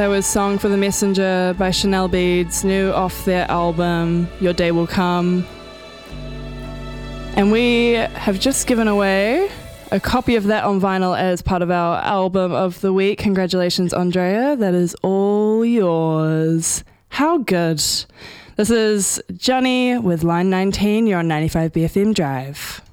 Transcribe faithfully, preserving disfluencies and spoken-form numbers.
That was Song for the Messenger by Chanel Beads, new off their album Your Day Will Come. And we have just given away a copy of that on vinyl as part of our album of the week. Congratulations, Andrea. That is all yours. How good. This is Johnny with Line nineteen. You're on ninety-five B F M Drive.